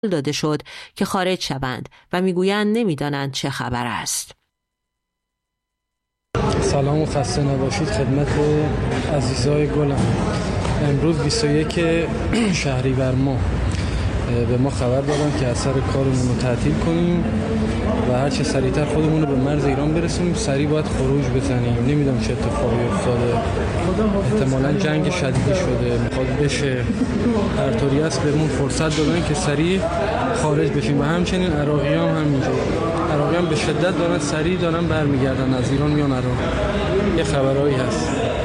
داده شد که خارج شوند و میگویند نمیدانند چه خبر است. سلام و خسته نباشید خدمت عزیزای گلم. امروز 21 شهریور ماه به ما خبر دادن که اثر کارمون رو تعطیل کنیم و هر چه سریعتر خودمون رو به مرز ایران برسونیم. سریع باید خروج بزنیم. نمیدونم چه اتفاقی افتاده، احتمالاً جنگ شدیدی شده میخواد بشه. هر طوری است بهمون فرصت دادن که سریع خارج بشیم و همچنین عراقی‌ها هم همینجور. عراقی‌ها به شدت دارن سریع برمیگردن از ایران میان عراق. یه خبرایی هست.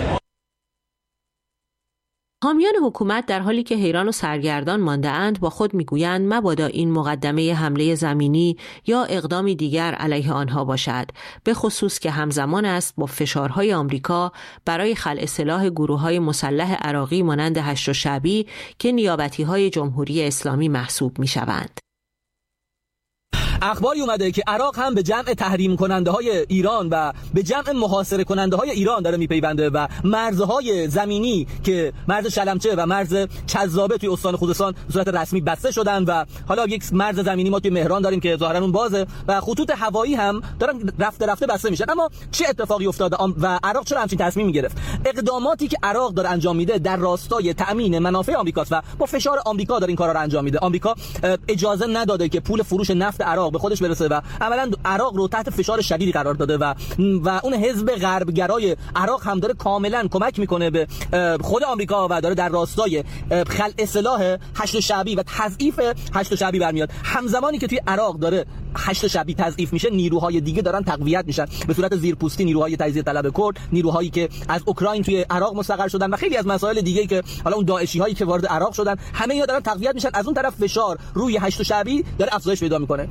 حامیان حکومت در حالی که حیران و سرگردان مانده‌اند با خود میگویند مبادا این مقدمه حمله زمینی یا اقدامی دیگر علیه آنها باشد، به خصوص که همزمان است با فشارهای آمریکا برای خلع سلاح گروه‌های مسلح عراقی مانند هشت شعبی که نیابتی‌های جمهوری اسلامی محسوب می‌شوند. اخباری اومده که عراق هم به جمع تحریم کننده های ایران و به جمع محاصره کننده های ایران داره میپیونده و مرزهای زمینی که مرز شلمچه و مرز کذابه توی استان خوزستان به صورت رسمی بسته شدن و حالا یک مرز زمینی ما توی مهران داریم که ظاهرا اون بازه و خطوط هوایی هم دارن رفته بسته میشن. اما چه اتفاقی افتاده و عراق چرا همچین تصمیمی گرفت؟ اقداماتی که عراق داره انجام میده در راستای تامین منافع آمریکاست و با فشار آمریکا داره این کارا رو انجام میده. آمریکا اجازه نداده که پول فروش نفت عراق به خودش برسه و عملاً عراق رو تحت فشار شدیدی قرار داده و اون حزب غربگرای عراق هم داره کاملاً کمک میکنه به خود آمریکا و داره در راستای خلع سلاح هشت شعبی و تضعیف هشت شعبی برمیاد. همزمانی که توی عراق داره هشت شعبی تضعیف میشه، نیروهای دیگه دارن تقویت میشن به صورت زیرپوستی، نیروهای تجزیه طلب کرد، نیروهایی که از اوکراین توی عراق مستقر شدن و خیلی از مسائل دیگه که حالا اون داعشی هایی که وارد عراق شدن، همه اینا دارن تقویت میشن. از اون طرف فشار روی هشت شعبی داره افزایش پیدا میکنه.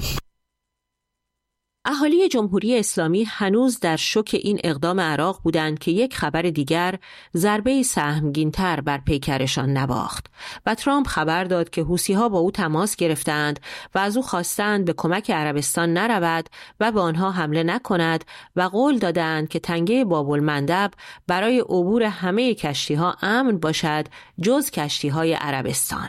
اهالی جمهوری اسلامی هنوز در شوک این اقدام عراق بودند که یک خبر دیگر ضربه سهمگین‌تر بر پیکرشان نواخت و ترامپ خبر داد که حوثی‌ها با او تماس گرفتند و از او خواستند به کمک عربستان نرود و به آنها حمله نکند و قول دادند که تنگه باب‌المندب برای عبور همه کشتی‌ها امن باشد جز کشتی‌های عربستان.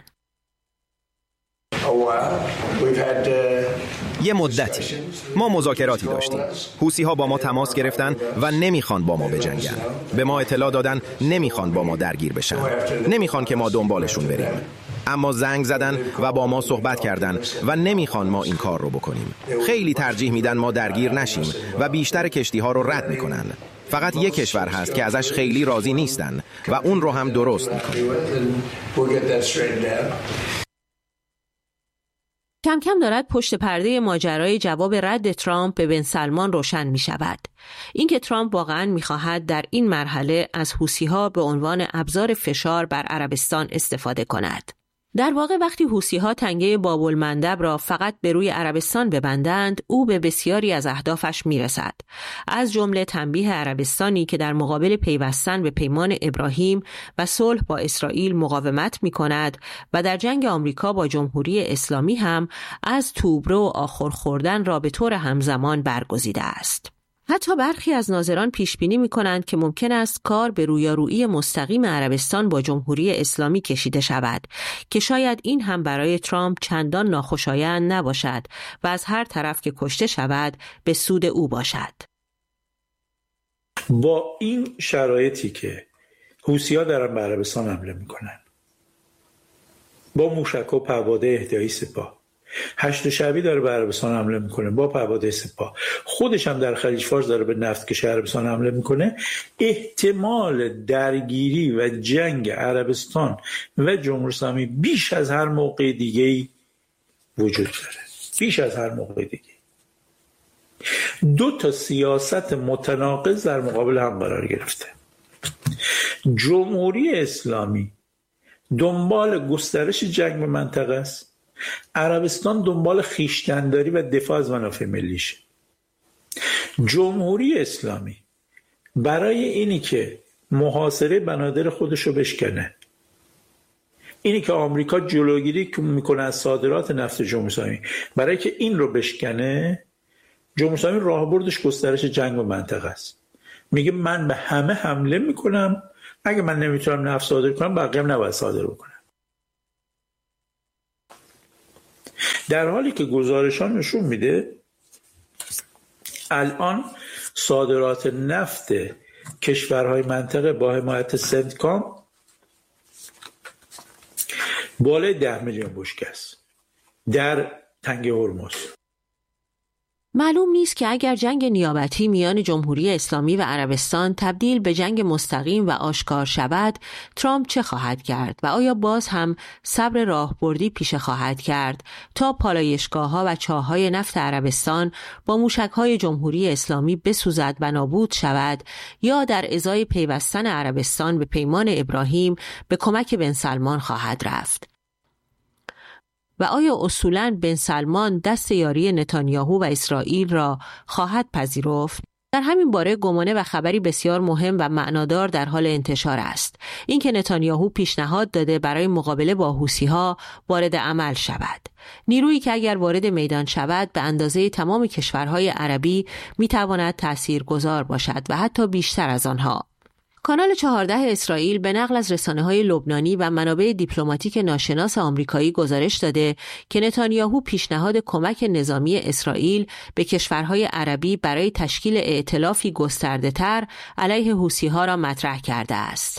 یه مدتی ما مذاکراتی داشتیم. حوثی‌ها با ما تماس گرفتن و نمیخوان با ما بجنگن. به ما اطلاع دادن نمیخوان با ما درگیر بشن. نمیخوان که ما دنبالشون بریم. اما زنگ زدن و با ما صحبت کردن و نمیخوان ما این کار رو بکنیم. خیلی ترجیح میدن ما درگیر نشیم و بیشتر کشتی‌ها رو رد میکنن. فقط یک کشور هست که ازش خیلی راضی نیستن و اون رو هم درست میکنن. کم کم دارد پشت پرده ماجرای جواب رد ترامپ به بن سلمان روشن می شود. اینکه ترامپ واقعاً می خواهد در این مرحله از حوثی‌ها به عنوان ابزار فشار بر عربستان استفاده کند. در واقع وقتی حوثی‌ها تنگه باب‌المندب را فقط به روی عربستان ببندند، او به بسیاری از اهدافش میرسد. از جمله تنبیه عربستانی که در مقابل پیوستن به پیمان ابراهیم و صلح با اسرائیل مقاومت می‌کند و در جنگ آمریکا با جمهوری اسلامی هم از توبره و آخر خوردن را به طور همزمان برگزیده است. حتی برخی از ناظران پیش بینی می‌کنند که ممکن است کار به رویارویی مستقیم عربستان با جمهوری اسلامی کشیده شود که شاید این هم برای ترامپ چندان ناخوشایند نباشد و از هر طرف که کشته شود به سود او باشد. با این شرایطی که حوثی‌ها دارن به عربستان حمله می‌کنن، با موشک و پهپاد احتیاطی سپاه، هشت شعبی داره به عربستان حمله میکنه با پهپاد سپاه، خودش هم در خلیج فارس داره به نفتکش عربستان حمله میکنه، احتمال درگیری و جنگ عربستان و جمهوری اسلامی بیش از هر موقع دیگه‌ای وجود داره. بیش از هر موقع دیگه دو تا سیاست متناقض در مقابل هم قرار گرفته. جمهوری اسلامی دنبال گسترش جنگ به منطقه است، عربستان دنبال خویشتن‌داری و دفاع از منافع ملیشه. جمهوری اسلامی برای اینی که محاصره بنادر خودشو بشکنه، اینی که آمریکا جلوگیری میکنه از صادرات نفت جمهوری اسلامی، برای که این رو بشکنه، جمهوری اسلامی راهبردش گسترش جنگ به منطقه است. میگه من به همه حمله میکنم، اگه من نمیتونم نفت صادر کنم بقیه هم نباید صادر بکنم. در حالی که گزارشان نشون میده الان صادرات نفت کشورهای منطقه با حمایت سنتکام بالای 10 میلیون بشکه است در تنگه هرمز. معلوم نیست که اگر جنگ نیابتی میان جمهوری اسلامی و عربستان تبدیل به جنگ مستقیم و آشکار شود، ترامپ چه خواهد کرد و آیا باز هم صبر راهبردی پیشه خواهد کرد تا پالایشگاه‌ها و چاه‌های نفت عربستان با موشک‌های جمهوری اسلامی بسوزد و نابود شود، یا در ازای پیوستن عربستان به پیمان ابراهیم به کمک بن سلمان خواهد رفت؟ و آیا اصولاً بن سلمان دست یاری نتانیاهو و اسرائیل را خواهد پذیرفت؟ در همین باره گمانه و خبری بسیار مهم و معنادار در حال انتشار است. اینکه نتانیاهو پیشنهاد داده برای مقابله با حوثی‌ها وارد عمل شود. نیرویی که اگر وارد میدان شود به اندازه تمام کشورهای عربی میتواند تاثیرگذار باشد و حتی بیشتر از آنها. کانال 14 اسرائیل به نقل از رسانه‌های لبنانی و منابع دیپلماتیک ناشناس آمریکایی گزارش داده که نتانیاهو پیشنهاد کمک نظامی اسرائیل به کشورهای عربی برای تشکیل ائتلافی گسترده‌تر علیه حوثی‌ها را مطرح کرده است.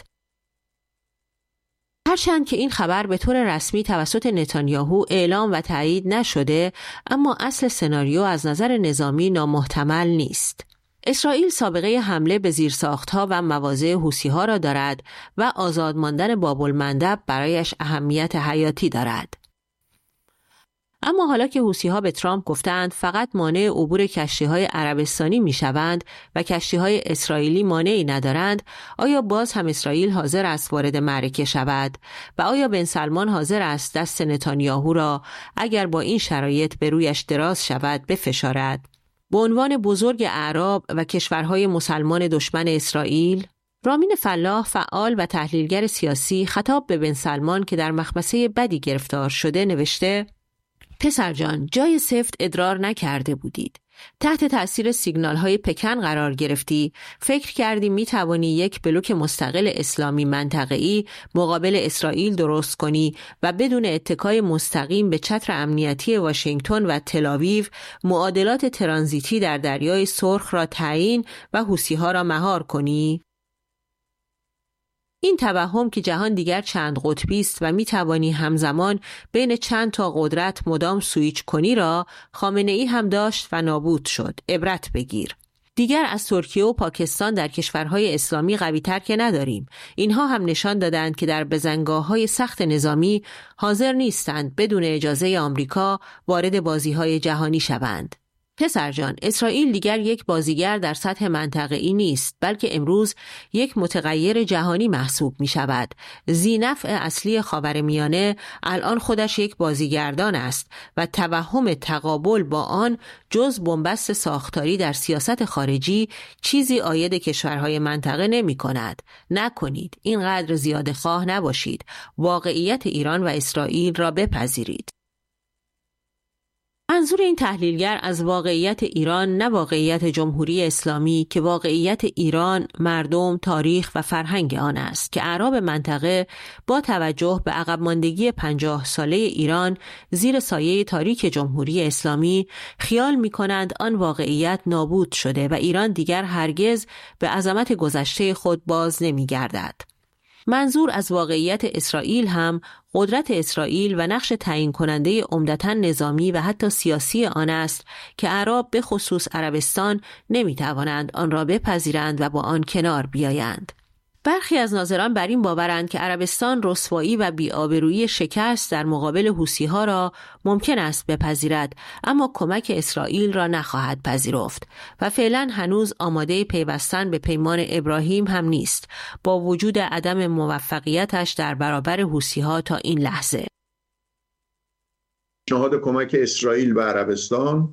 هرچند که این خبر به طور رسمی توسط نتانیاهو اعلام و تایید نشده، اما اصل سناریو از نظر نظامی نامحتمل نیست. اسرائیل سابقه حمله به زیرساخت‌ها و مواضع حوثی‌ها را دارد و آزاد ماندن باب‌المندب برایش اهمیت حیاتی دارد. اما حالا که حوثی‌ها به ترامپ گفتند فقط مانع عبور کشتی‌های عربستانی می‌شوند و کشتی‌های اسرائیلی مانعی ندارند، آیا باز هم اسرائیل حاضر است وارد معرکه شود و آیا بن سلمان حاضر است دست نتانیاهو را اگر با این شرایط به رویش دراز شود بفشارد؟ به عنوان بزرگ اعراب و کشورهای مسلمان دشمن اسرائیل؟ رامین فلاح، فعال و تحلیلگر سیاسی، خطاب به بن سلمان که در مخمسه بدی گرفتار شده نوشته: پسر جان، جای سفت ادرار نکرده بودید. تحت تأثیر سیگنال‌های پکن قرار گرفتی، فکر کردی می‌توانی یک بلوک مستقل اسلامی منطقه‌ای مقابل اسرائیل درست کنی و بدون اتکای مستقیم به چتر امنیتی واشنگتن و تل‌آویو معادلات ترانزیتی در دریای سرخ را تعیین و حوثی‌ها را مهار کنی؟ این توهم که جهان دیگر چند قطبی است و میتوانی همزمان بین چند تا قدرت مدام سویچ کنی را خامنه‌ای هم داشت و نابود شد. عبرت بگیر. دیگر از ترکیه و پاکستان در کشورهای اسلامی قوی‌تر که نداریم. اینها هم نشان دادند که در بزنگاه‌های سخت نظامی حاضر نیستند بدون اجازه آمریکا وارد بازی‌های جهانی شوند. پسر جان، اسرائیل دیگر یک بازیگر در سطح منطقه‌ای نیست، بلکه امروز یک متغیر جهانی محسوب می شود. ذی‌نفع اصلی خاورمیانه الان خودش یک بازیگردان است و توهم تقابل با آن جز بنبست ساختاری در سیاست خارجی چیزی عاید کشورهای منطقه نمی کند. نکنید، اینقدر زیاده خواه نباشید. واقعیت ایران و اسرائیل را بپذیرید. منظور این تحلیلگر از واقعیت ایران نه واقعیت جمهوری اسلامی که واقعیت ایران، مردم، تاریخ و فرهنگ آن است که اعراب منطقه با توجه به عقب ماندگی 50 ساله ایران زیر سایه تاریک جمهوری اسلامی خیال می کنند آن واقعیت نابود شده و ایران دیگر هرگز به عظمت گذشته خود باز نمی گردد. منظور از واقعیت اسرائیل هم قدرت اسرائیل و نقش تعیین کننده عمدتاً نظامی و حتی سیاسی آن است که اعراب به خصوص عربستان نمی توانند آن را بپذیرند و با آن کنار بیایند. برخی از ناظران بر این باورند که عربستان رسوایی و بی‌آبرویی شکست در مقابل حوثی‌ها را ممکن است بپذیرد، اما کمک اسرائیل را نخواهد پذیرفت و فعلا هنوز آماده پیوستن به پیمان ابراهیم هم نیست، با وجود عدم موفقیتش در برابر حوثی‌ها تا این لحظه. پیشنهاد کمک اسرائیل به عربستان،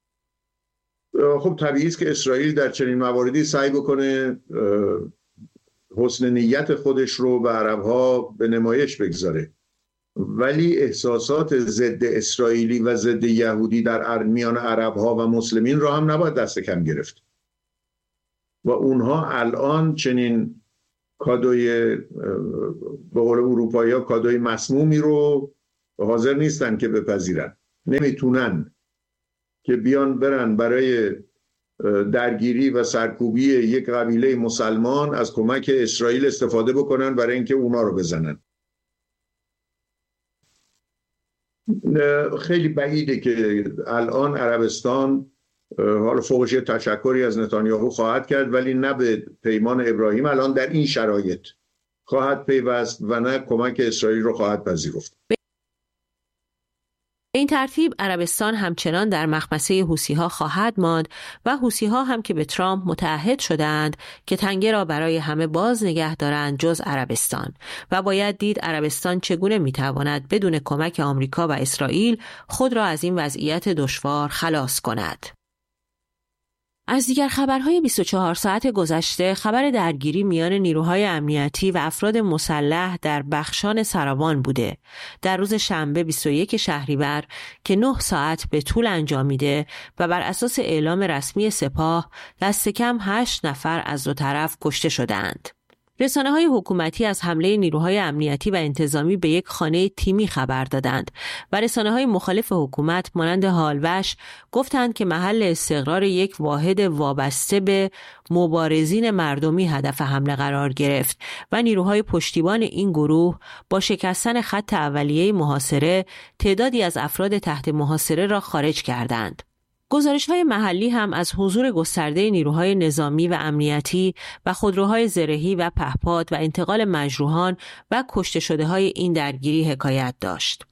خب طبیعی است که اسرائیل در چنین مواردی سعی بکنه حسن نیت خودش رو به عربها به نمایش بگذاره، ولی احساسات ضد اسرائیلی و ضد یهودی در میان عربها و مسلمین را هم نباید دست کم گرفت و اونها الان چنین کادوی به قول اروپایی ها کادوی مسمومی رو حاضر نیستن که بپذیرن. نمیتونن که بیان برن برای درگیری و سرکوبی یک قبیله مسلمان از کمک اسرائیل استفاده بکنن برای اینکه اونا رو بزنن. خیلی بعیده که الان عربستان حالا فوقش تشکری از نتانیاهو خواهد کرد، ولی نه به پیمان ابراهیم الان در این شرایط خواهد پیوست و نه کمک اسرائیل رو خواهد پذیرفت. به این ترتیب عربستان همچنان در مخمسه حوثی‌ها خواهد ماند و حوثی‌ها هم که به ترامپ متعهد شدند که تنگه را برای همه باز نگه دارند جز عربستان، و باید دید عربستان چگونه میتواند بدون کمک آمریکا و اسرائیل خود را از این وضعیت دشوار خلاص کند. از دیگر خبرهای 24 ساعت گذشته خبر درگیری میان نیروهای امنیتی و افراد مسلح در بخشان سراوان بوده. در روز شنبه 21 شهریور که 9 ساعت به طول انجامیده و بر اساس اعلام رسمی سپاه دست کم 8 نفر از دو طرف کشته شدند. رسانه‌های حکومتی از حمله نیروهای امنیتی و انتظامی به یک خانه تیمی خبر دادند و رسانه‌های مخالف حکومت مانند هالوش گفتند که محل استقرار یک واحد وابسته به مبارزین مردمی هدف حمله قرار گرفت و نیروهای پشتیبان این گروه با شکستن خط اولیه محاصره تعدادی از افراد تحت محاصره را خارج کردند. گزارش‌های محلی هم از حضور گسترده نیروهای نظامی و امنیتی و خودروهای زرهی و پهپاد و انتقال مجروحان و کشته شده‌های این درگیری حکایت داشت.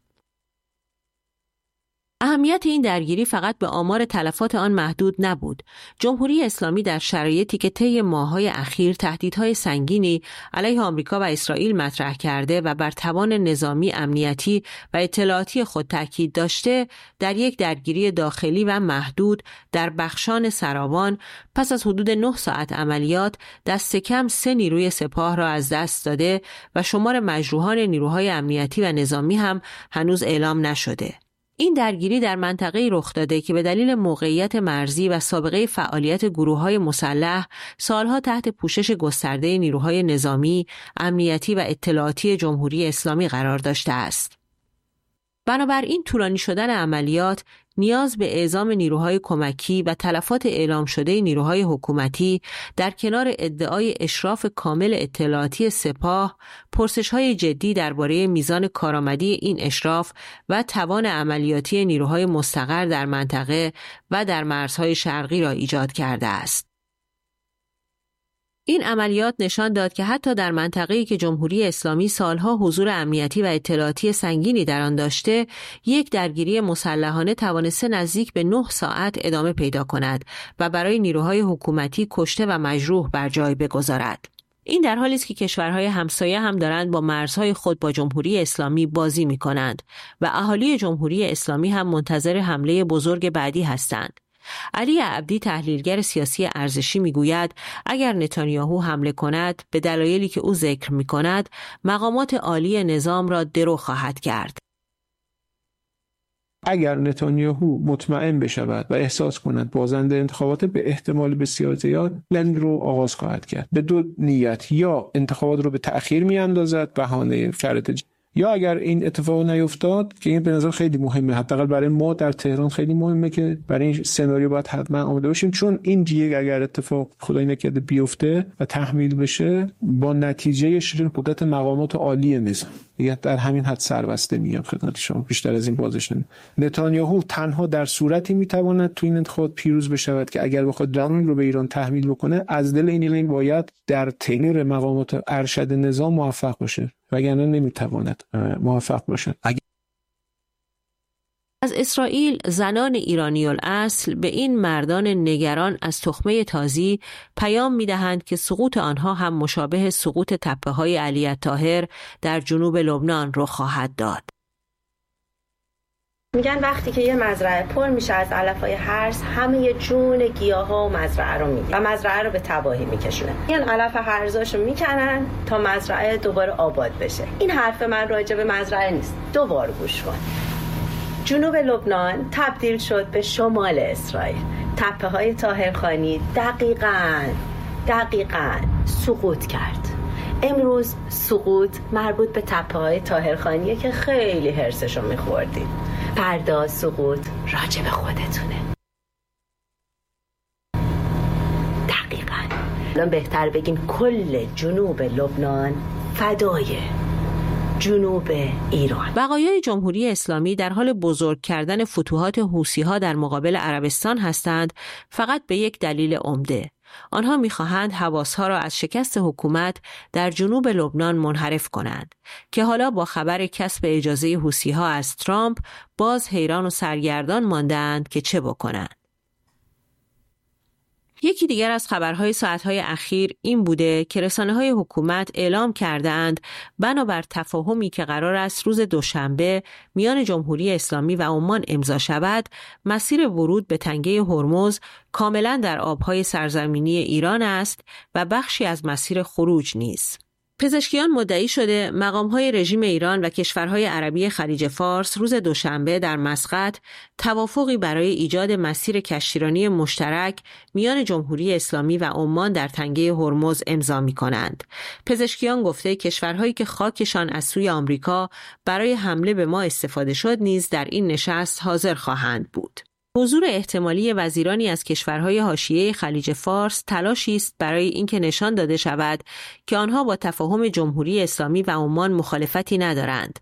اهمیت این درگیری فقط به آمار تلفات آن محدود نبود. جمهوری اسلامی در شرایطی که طی ماه‌های اخیر تهدیدهای سنگینی علیه آمریکا و اسرائیل مطرح کرده و بر توان نظامی، امنیتی و اطلاعاتی خود تاکید داشته، در یک درگیری داخلی و محدود در بخشان سراوان پس از حدود 9 ساعت عملیات دست کم 3 نیروی سپاه را از دست داده و شمار مجروحان نیروهای امنیتی و نظامی هم هنوز اعلام نشده. این درگیری در منطقه‌ای رخ داده که به دلیل موقعیت مرزی و سابقه فعالیت گروه‌های مسلح سالها تحت پوشش گسترده نیروهای نظامی، امنیتی و اطلاعاتی جمهوری اسلامی قرار داشته است. بنابراین طولانی شدن عملیات، نیاز به اعزام نیروهای کمکی و تلفات اعلام شده نیروهای حکومتی در کنار ادعای اشراف کامل اطلاعاتی سپاه، پرسش‌های جدی درباره میزان کارآمدی این اشراف و توان عملیاتی نیروهای مستقر در منطقه و در مرزهای شرقی را ایجاد کرده است. این عملیات نشان داد که حتی در منطقه‌ای که جمهوری اسلامی سالها حضور امنیتی و اطلاعاتی سنگینی در آن داشته، یک درگیری مسلحانه توانسته نزدیک به 9 ساعت ادامه پیدا کند و برای نیروهای حکومتی کشته و مجروح بر جای بگذارد. این در حالی است که کشورهای همسایه هم دارند با مرزهای خود با جمهوری اسلامی بازی می‌کنند و اهالی جمهوری اسلامی هم منتظر حمله بزرگ بعدی هستند. علی عبدی، تحلیلگر سیاسی ارزشی، میگوید اگر نتانیاهو حمله کند به دلایلی که او ذکر می‌کند، مقامات عالی نظام را درو خواهد کرد. اگر نتانیاهو مطمئن بشود و احساس کند بازنده انتخابات به احتمال بسیار زیاد لند رو آغاز خواهد کرد. به دو نیت: یا انتخابات رو به تأخیر میاندازد بهانه شرط، یا اگر این اتفاق نیفتاد، که این به نظر خیلی مهمه، حداقل برای ما در تهران خیلی مهمه که برای این سناریو باید حتما آماده باشیم، چون این دیگه اگر اتفاق خدای نکرده بیفته و تحمیل بشه، با نتیجه شیرین قدرت مقامات عالی نظام دیگه در همین حد سربسته میاد خدمت شما. بیشتر از این بازش نمیشه. نتانیاهو تنها در صورتی میتواند تو این انتخابات پیروز بشود که اگر بخواد درون رو به ایران تحمیل بکنه، از دل این باید در تغییر مقامات ارشد نظام موفق باشه، وگرنه نمیتواند موفق باشد. از اسرائیل زنان ایرانی الاصل به این مردان نگران از تخمه تازی پیام می‌دهند که سقوط آنها هم مشابه سقوط تپه‌های علی الطاهر در جنوب لبنان رخ خواهد داد. میگن وقتی که یه مزرعه پر میشه از علف‌های هرز، همه جون گیاها و مزرعه رو میگیره و مزرعه رو به تباهی میکشونه. این علف هرزاشو میکنن تا مزرعه دوباره آباد بشه. این حرف من راجع به مزرعه نیست. دوباره گوش کن. جنوب لبنان تبدیل شد به شمال اسرائیل. تپه‌های طاهرخانی دقیقاً سقوط کرد. امروز سقوط مربوط به تپه‌های طاهرخانیه که خیلی هرسشو می‌خوردید. فردا سقوط راجع به خودتونه. دقیقاً الان بهتر بگیم کل جنوب لبنان فدای جنوب ایران. بقایای جمهوری اسلامی در حال بزرگ کردن فتوحات حوثی‌ها در مقابل عربستان هستند، فقط به یک دلیل عمده. آنها می‌خواهند حواس‌ها را از شکست حکومت در جنوب لبنان منحرف کنند که حالا با خبر کسب اجازه حوثی‌ها از ترامپ باز حیران و سرگردان مانده‌اند که چه بکنند. یکی دیگر از خبرهای ساعتهای اخیر این بوده که رسانه‌های حکومت اعلام کرده‌اند بنابر تفاهمی که قرار است روز دوشنبه میان جمهوری اسلامی و عمان امضا شود، مسیر ورود به تنگه هرمز کاملاً در آبهای سرزمینی ایران است و بخشی از مسیر خروج نیست. پزشکیان مدعی شده مقام‌های رژیم ایران و کشورهای عربی خلیج فارس روز دوشنبه در مسقط توافقی برای ایجاد مسیر کشتیرانی مشترک میان جمهوری اسلامی و عمان در تنگه هرمز امضا می‌کنند. پزشکیان گفته کشورهایی که خاکشان از سوی آمریکا برای حمله به ما استفاده شد نیز در این نشست حاضر خواهند بود. حضور احتمالی وزیرانی از کشورهای حاشیه خلیج فارس تلاشی است برای اینکه نشان داده شود که آنها با تفاهم جمهوری اسلامی و عمان مخالفتی ندارند.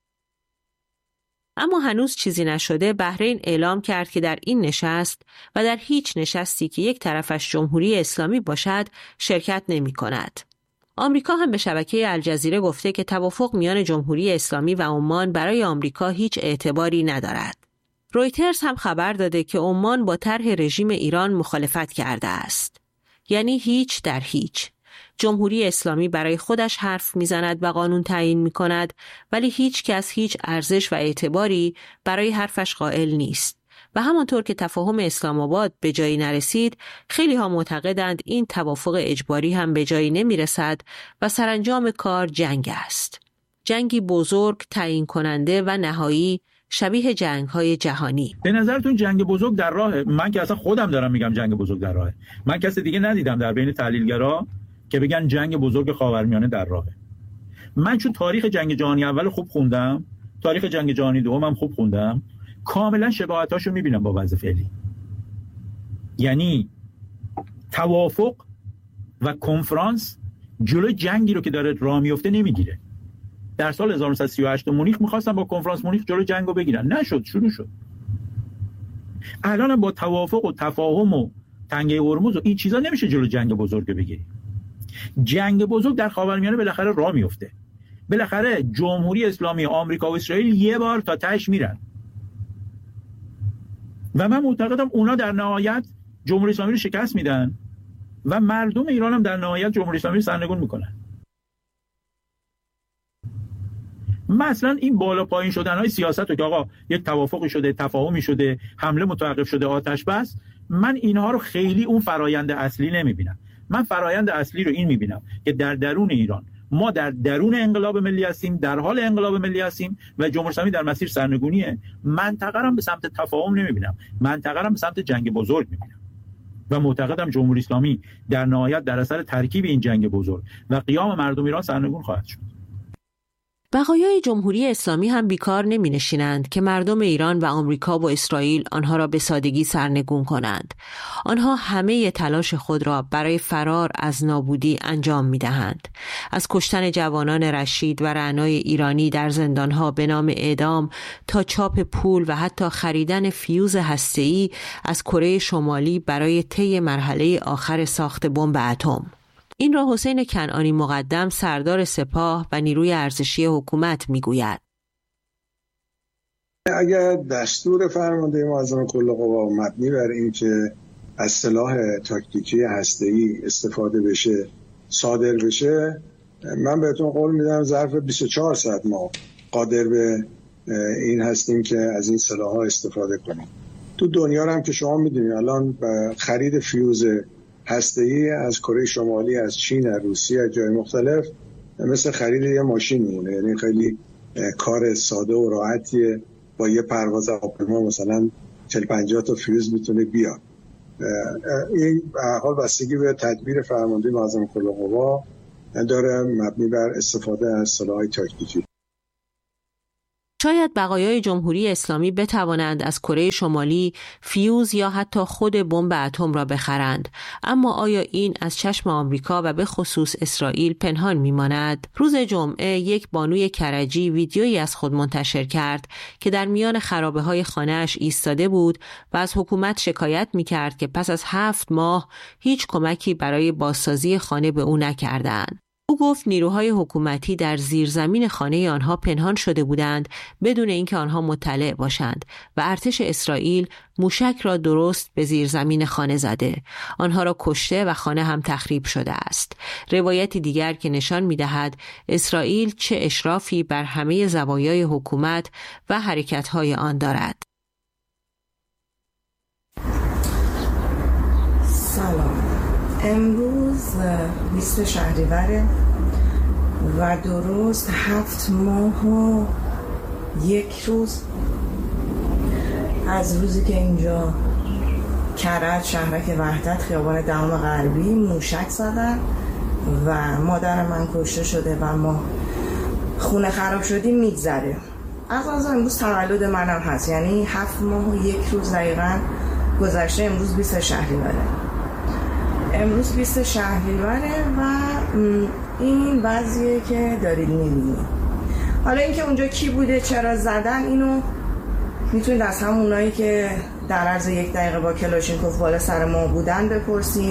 اما هنوز چیزی نشده. بحرین اعلام کرد که در این نشست و در هیچ نشستی که یک طرفش جمهوری اسلامی باشد شرکت نمی کند. آمریکا هم به شبکه الجزیره گفته که توافق میان جمهوری اسلامی و عمان برای آمریکا هیچ اعتباری ندارد. رویترز هم خبر داده که عمان با طرح رژیم ایران مخالفت کرده است. یعنی هیچ در هیچ. جمهوری اسلامی برای خودش حرف میزند و قانون تعیین میکند، ولی هیچ کس هیچ ارزش و اعتباری برای حرفش قائل نیست. و همانطور که تفاهم اسلام آباد به جایی نرسید، خیلی ها معتقدند این توافق اجباری هم به جایی نمیرسد و سرانجام کار جنگ است. جنگی بزرگ، تعیین کننده و نهایی، شبیه جنگ‌های جهانی. به نظرتون جنگ بزرگ در راهه؟ من که اصلا خودم دارم میگم جنگ بزرگ در راهه. من کسی دیگه ندیدم در بین تحلیلگرا که بگن جنگ بزرگ خاورمیانه در راهه. من چون تاریخ جنگ جهانی اول خوب خوندم، تاریخ جنگ جهانی دوم هم خوب خوندم، کاملا شباهتاشو میبینم با وضع فعلی. یعنی توافق و کنفرانس جلوی جنگی رو که داره راه میفته نمیگیره. در سال 1938 مونیخ می‌خواستن با کنفرانس مونیخ جلوی جنگو بگیرن، نشد، شروع شد. الان با توافق و تفاهم و تنگه هرمز و این چیزا نمیشه جلوی جنگ بزرگ بگیری. جنگ بزرگ در خاورمیانه بالاخره راه میفته. بالاخره جمهوری اسلامی آمریکا و اسرائیل یه بار تا تهش میرن. و من معتقدم اونا در نهایت جمهوری اسلامی رو شکست میدن و مردم ایران هم در نهایت جمهوری اسلامی رو سرنگون میکنن. مثلا این بالا پایین شدن‌های سیاست رو که آقا یک توافقی شده، تفاهمی شده، حمله متوقف شده، آتش بس، من اینها رو خیلی اون فرایند اصلی نمیبینم. من فرایند اصلی رو این میبینم که در درون ایران ما در درون انقلاب ملی هستیم، در حال انقلاب ملی هستیم و جمهوری اسلامی در مسیر سرنگونیه. منطقه رو به سمت تفاهم نمیبینم، منطقه رو به سمت جنگ بزرگ میبینم و معتقدم جمهوری اسلامی در نهایت در اثر ترکیب این جنگ بزرگ و قیام مردم ایران سرنگون خواهد شد. بقایای جمهوری اسلامی هم بیکار نمی نشینند که مردم ایران و آمریکا و اسرائیل آنها را به سادگی سرنگون کنند. آنها همه تلاش خود را برای فرار از نابودی انجام می دهند. از کشتن جوانان رشید و رعنای ایرانی در زندانها به نام اعدام تا چاپ پول و حتی خریدن فیوز هسته‌ای از کره شمالی برای طی مرحله آخر ساخت بمب اتم. این را حسین کنعانی مقدم، سردار سپاه و نیروی ارزشی حکومت میگوید. اگر دستور فرمانده معظم کل قوا مبنی بر این که از سلاح تاکتیکی هسته‌ای استفاده بشه صادر بشه، من بهتون قول میدم ظرف 24 ساعت ما قادر به این هستیم که از این سلاح‌ها استفاده کنیم. تو دنیا هم که شما میدونید الان خرید فیوز هسته‌ای از کره شمالی، از چین، از روسیه، از جای مختلف مثل خرید یه ماشین میمونه. یعنی خیلی کار ساده و راحتیه. با یه پرواز هواپیما مثلا 40-50 تا فیوز میتونه بیاد. این به هر حال بستگی به تدبیر فرمانده معظم کل قوا داره مبنی بر استفاده از سلاح‌های تاکتیکی. شاید بقایای جمهوری اسلامی بتوانند از کره شمالی فیوز یا حتی خود بمب اتم را بخرند، اما آیا این از چشم آمریکا و به خصوص اسرائیل پنهان میماند؟ روز جمعه یک بانوی کرجی ویدیویی از خود منتشر کرد که در میان خرابه‌های خانه‌اش ایستاده بود و از حکومت شکایت می‌کرد که پس از 7 ماه هیچ کمکی برای بازسازی خانه به او نکردند. او گفت نیروهای حکومتی در زیرزمین خانه آنها پنهان شده بودند بدون اینکه آنها مطلع باشند و ارتش اسرائیل موشک را درست به زیرزمین خانه زده. آنها را کشته و خانه هم تخریب شده است. روایتی دیگر که نشان می‌دهد اسرائیل چه اشرافی بر همه زوایای حکومت و حرکت‌های آن دارد. سلام. امروز 20 شهریوره و درست 7 ماه و 1 روز از روزی که اینجا کرج شهرک وحدت خیابان دهم غربی موشک زدن و مادر من کشته شده و ما خونه خراب شدیم میگذره. از امروز تولد منم هست، یعنی 7 ماه و 1 روز دقیقا گذشته. امروز 20 شهریوره. امروز 20 شهریوره و این وضعیه که دارید می‌بینید. حالا اینکه اونجا کی بوده، چرا زدن، اینو میتونید از همونایی که در عرض 1 دقیقه با کلاشینکوف بالا سر ما بودن بپرسید.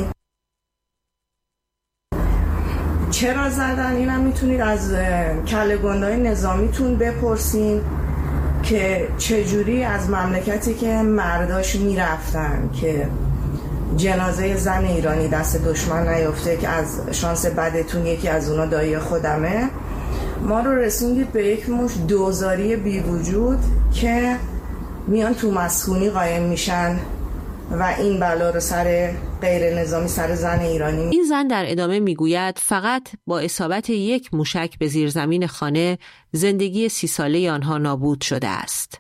چرا زدن اینم میتونید از کله گندای نظامیتون بپرسین که چجوری از مملکتی که مرداش میرفتن که جنازه زن ایرانی دست دشمن نیفته، که از شانس بدتون یکی از اونا دایی خودمه، ما رو رسوندید به یک مش دوزاری بی وجود که میان تو مسکونی قایم میشن و این بلا رو سر غیر نظامی سر زن ایرانی. این زن در ادامه میگوید فقط با اصابت 1 موشک به زیرزمین خانه زندگی 30 ساله آنها نابود شده است.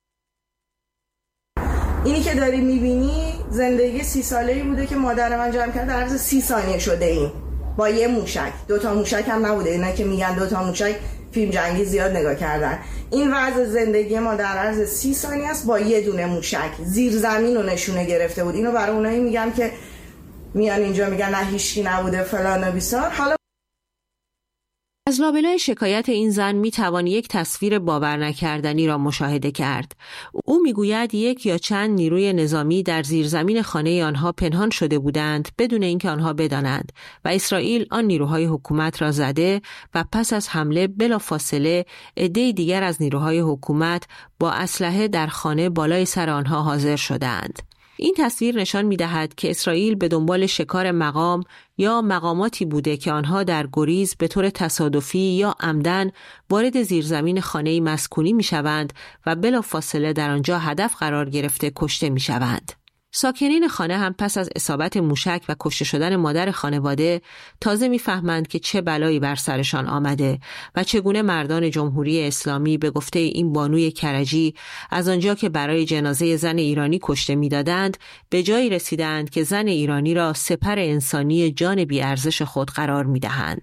اینی که داری میبینی زندگی 30 ساله‌ای بوده که مادر من جمع کرد در عرض 30 ثانیه شده این با 1 موشک. 2 تا موشک هم نبوده، اینا که میگن 2 تا موشک فیلم جنگی زیاد نگاه کردن. این وضع زندگی ما در عرض 30 ثانیه است با 1 دونه موشک زیر زمین رو نشونه گرفته بود. اینو برای اونایی میگم که میان اینجا میگن نه هیچکی نبوده فلان و بیسار. حالا از لابلای شکایت این زن میتوان یک تصویر باور نکردنی را مشاهده کرد. او میگوید 1 یا چند نیروی نظامی در زیرزمین خانه آنها پنهان شده بودند بدون اینکه آنها بدانند و اسرائیل آن نیروهای حکومت را زده و پس از حمله بلافاصله عده دیگر از نیروهای حکومت با اسلحه در خانه بالای سر آنها حاضر شدند. این تصویر نشان می‌دهد که اسرائیل به دنبال شکار مقام یا مقاماتی بوده که آنها در گریز به طور تصادفی یا عمدن وارد زیرزمین خانه‌ای مسکونی می‌شوند و بلافاصله در آنجا هدف قرار گرفته کشته می‌شوند. ساکنین خانه هم پس از اصابت موشک و کشته شدن مادر خانواده تازه می‌فهمند که چه بلایی بر سرشان آمده و چگونه مردان جمهوری اسلامی به گفته این بانوی کرجی از آنجا که برای جنازه زن ایرانی کشته می‌دادند به جایی رسیدند که زن ایرانی را سپر انسانی جان بی‌ارزش خود قرار می‌دهند.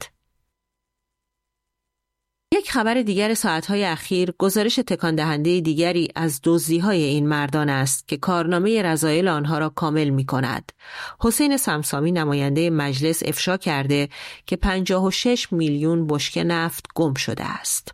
یک خبر دیگر ساعتهای اخیر گزارش تکان دهنده دیگری از دزدی‌های این مردان است که کارنامه رذایل آنها را کامل می‌کند. حسین سمسامی نماینده مجلس افشا کرده که 56 میلیون بشکه نفت گم شده است.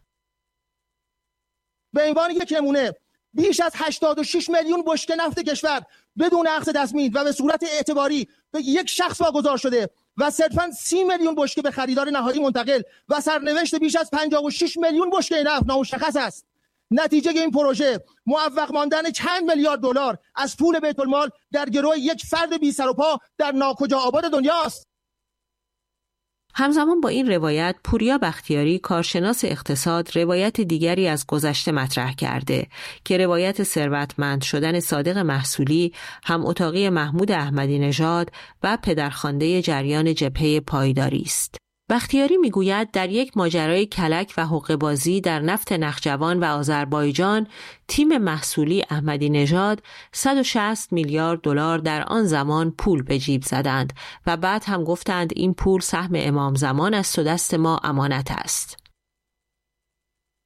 به عنوان یک نمونه بیش از 86 میلیون بشکه نفت کشور بدون اخذ تصمیم و به صورت اعتباری به یک شخص واگذار شده و صرفاً 30 میلیون بشکه به خریدار نهایی منتقل و سرنوشت بیش از 56 میلیون بشکه نفت نامشخص است. نتیجه این پروژه معوق ماندن چند میلیارد دلار از پول بیت المال در گروه یک فرد بی سر و پا در ناکجا آباد دنیاست. همزمان با این روایت پوریا بختیاری کارشناس اقتصاد روایت دیگری از گذشته مطرح کرده که روایت ثروتمند شدن صادق محصولی هم اتاقی محمود احمدی نژاد و پدرخوانده جریان جبهه پایداری است. بختیاری میگوید در یک ماجرای کلک و حقه‌بازی در نفت نخجوان و آذربایجان تیم محصولی احمدی نژاد 160 میلیارد دلار در آن زمان پول به جیب زدند و بعد هم گفتند این پول سهم امام زمان است و دست ما امانت است.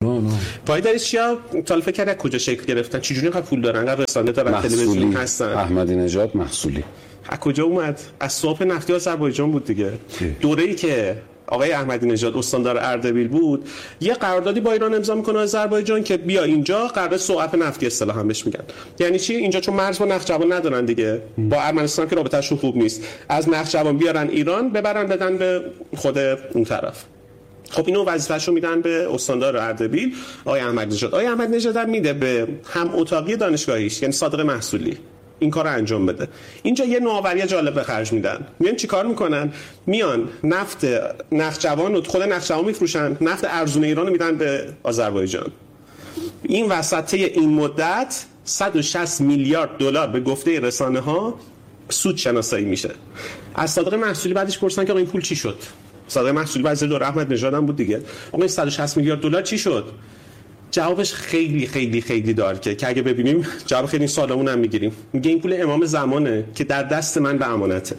پایداری چیا تا فکر کرد کجا شکل گرفتن، چجوری اینقدر پول دارن، انقدر رسانه دارن، تلویزیون هستن؟ احمدی نژاد محصولی از کجا اومد؟ از صاحب نفتی آذربایجان بود دیگه. دوره‌ای که آقای احمدی نژاد استاندار اردبیل بود، یه قراردادی با ایران امضا میکنه آذربایجان که بیا اینجا قرارداد سوغپ نفتی اصطلاحاً بهش میگن. یعنی چی؟ اینجا چون مرز با نخجوان ندارن دیگه، با ارمنستان که رابطه‌شون خوب نیست، از نخجوان بیارن ایران ببرن بدن به خود اون طرف. خب اینو وظیفه‌شو میدن به استاندار اردبیل آقای احمدی نژاد. آقای احمدی نژاد میده به هم اتاقی دانشگاهیش، یعنی صادق محصولی، این کارو انجام بده. اینجا یه نوآوری جالب به خرج میدن. میان چیکار میکنن؟ میان نفت نخجوان رو خود نخجوان میفروشن، نفت ارزون ایران رو میدن به آذربایجان. این وسطه این مدت 160 میلیارد دلار به گفته رسانه‌ها سود شناسایی میشه. از صادق محصولی بعدش پرسن که آقا این پول چی شد؟ صادق محصولی وزیر دوره احمد نژاد هم بود دیگه. آقا این 160 میلیارد دلار چی شد؟ جوابش خیلی خیلی خیلی دارکه که اگه ببینیم جواب خیلی سالمون هم میگیریم. میگه این پول امام زمانه که در دست من به امانته.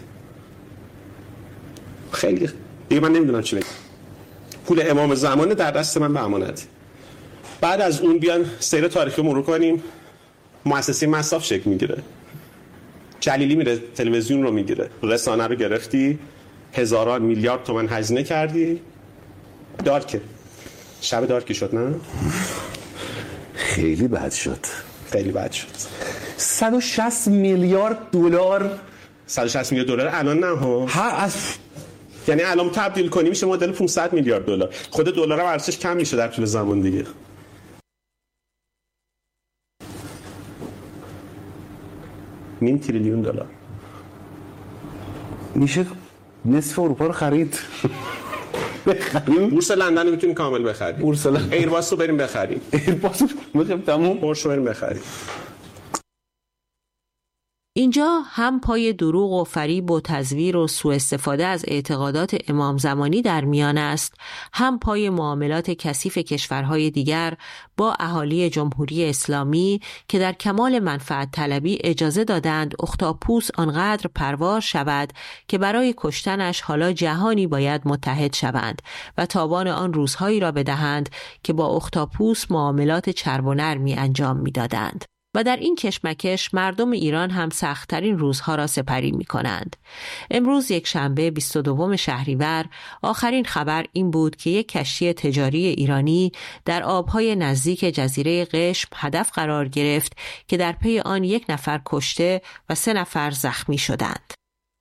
خیلی دیگه من نمیدونم چی بگم. پول امام زمانه در دست من به امانته. بعد از اون بیان سیر تاریخی مرور کنیم، مؤسسه مصرف شکل میگیره. جلیلی میره تلویزیون رو میگیره، رسانه رو گرفتی، هزاران میلیارد تومان هزینه کردی. دارکه شب دارکی شد نه؟ خیلی بد شد. خیلی بد شد. 160 میلیارد دلار. 160 میلیارد دلار الان نه ها. یعنی الان تبدیل کنی میشه معادل 500 میلیارد دلار. خود دلار هم ارزشش کم میشه در طول زمان دیگه. نیم تریلیون دلار. میشه نصف اروپا رو خرید. بخریم. بورس لندن رو میتونیم کامل بخریم. بورس لندن. ایرباس رو بریم بخریم. ایرباس رو تموم. پورش رو بریم بخریم. اینجا هم پای دروغ و فریب و تزویر و سوء استفاده از اعتقادات امام زمانی در میان است، هم پای معاملات کثیف کشورهای دیگر با اهالی جمهوری اسلامی که در کمال منفعت طلبی اجازه دادند اختاپوس آنقدر پروار شود که برای کشتنش حالا جهانی باید متحد شوند و تاوان آن روزهایی را بدهند که با اختاپوس معاملات چرب و نرمی انجام می‌دادند. و در این کشمکش مردم ایران هم سخت‌ترین روزها را سپری می‌کنند. امروز یک شنبه 22 شهریور آخرین خبر این بود که یک کشتی تجاری ایرانی در آبهای نزدیک جزیره قشم هدف قرار گرفت که در پی آن 1 نفر کشته و 3 نفر زخمی شدند.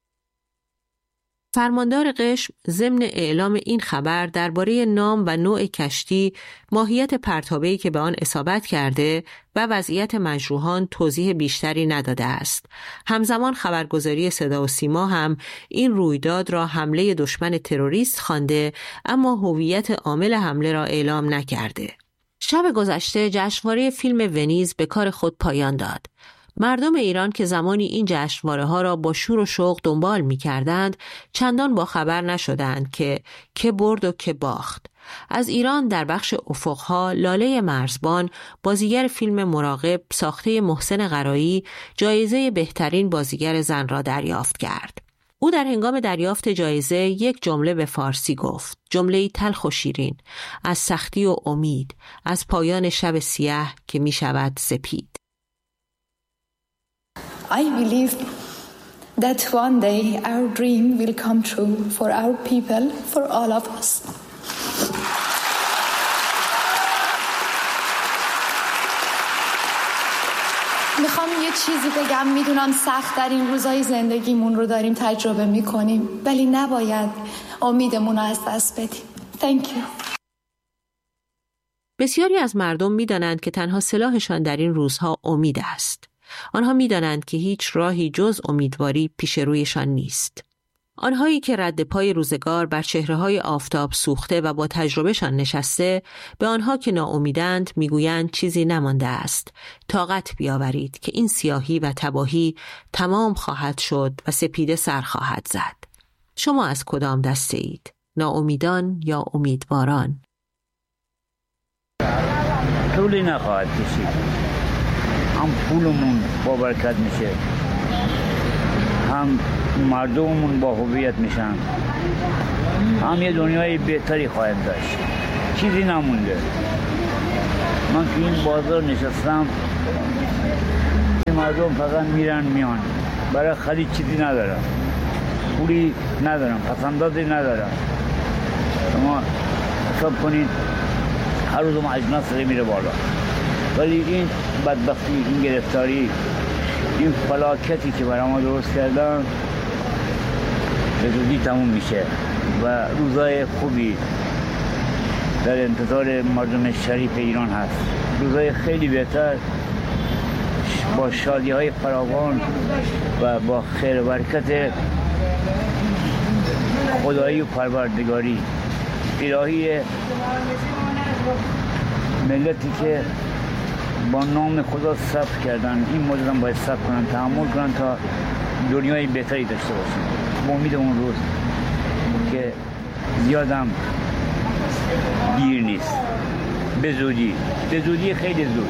فرماندار قشم ضمن اعلام این خبر درباره نام و نوع کشتی، ماهیت پرتابه‌ای که به آن اصابت کرده و وضعیت مجروحان توضیح بیشتری نداده است. همزمان خبرگزاری صدا و سیما هم این رویداد را حمله دشمن تروریست خوانده، اما هویت عامل حمله را اعلام نکرده. شب گذشته جشنواره فیلم ونیز به کار خود پایان داد. مردم ایران که زمانی این جشنواره‌ها را با شور و شوق دنبال می‌کردند، چندان با خبر نشدند که برد و که باخت. از ایران در بخش افق‌ها لاله مرزبان، بازیگر فیلم مراقب ساخته محسن قرایی، جایزه بهترین بازیگر زن را دریافت کرد. او در هنگام دریافت جایزه یک جمله به فارسی گفت، جمله‌ای تلخ و شیرین، از سختی و امید، از پایان شب سیاه که می‌شود سپید. I believe that one day our dream will come true for our people, for all of us. میخوام یه چیزی بگم، میدونم سخت در این روزای زندگیمون رو داریم تجربه میکنیم، ولی نباید امیدمون رو از دست بدیم. Thank you. بسیاری از مردم میدانند که تنها سلاحشان در این روزها امید است. آنها می‌دانند که هیچ راهی جز امیدواری پیش رویشان نیست. آنهایی که رد پای روزگار بر چهره‌های آفتاب سوخته و با تجربهشان نشسته، به آنها که ناامیدند میگویند چیزی نمانده است. طاقت بیاورید که این سیاهی و تباهی تمام خواهد شد و سپیده سر خواهد زد. شما از کدام دسته اید؟ ناامیدان یا امیدواران؟ طولی نخواهد کشید. هم پولمون با برکت میشه، هم مردممون با هویت میشن، هم یه دنیای بهتری خواهیم داشت. چیزی نمونده. من که این بازار نشستم مردم فقط میرن میان، برای خرید چیزی ندارم، پولی ندارم، پسندازی ندارم. شما حساب کنید هر روز ما اجناس میره بالا، ولی این بدبختی، این گرفتاری، این فلاکتی که برای ما درست کردن به زودی تموم میشه و روزای خوبی در انتظار مردم شریف ایران هست. روزای خیلی بهتر با شادی های فراوان و با خیر و برکت خدایی و پروردگاری الهی ملتی که با نام خدا صبر کردن، این مدت هم باید صبر کنن، تحمل کنن تا دنیای بهتری داشته باشن. با امید اون روز که زیادم دیر نیست، به زودی خیلی زود.